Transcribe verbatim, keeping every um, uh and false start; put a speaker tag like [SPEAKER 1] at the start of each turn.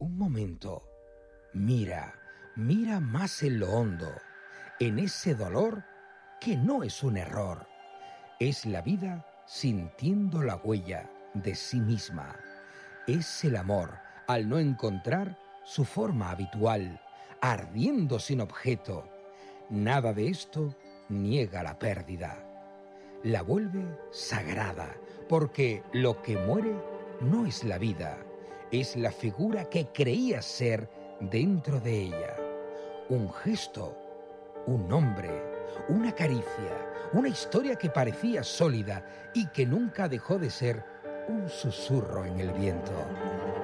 [SPEAKER 1] Un momento. Mira, mira más en lo hondo, en ese dolor que no es un error. Es la vida sintiendo la huella de sí misma. Es el amor al no encontrar su forma habitual, ardiendo sin objeto. Nada de esto niega la pérdida. La vuelve sagrada, porque lo que muere no es la vida, es la figura que creías ser dentro de ella. Un gesto, un nombre, una caricia, una historia que parecía sólida y que nunca dejó de ser un susurro en el viento.